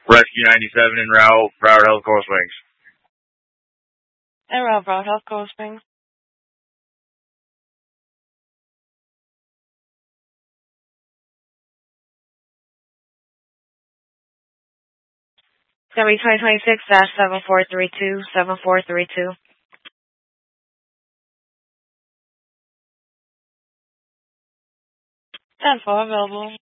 Rescue 97 en route, Broward Health, Coral Springs. En route, Broward Health, Coral Springs. It's going to be 2026-7432, 7432. 10-4 available.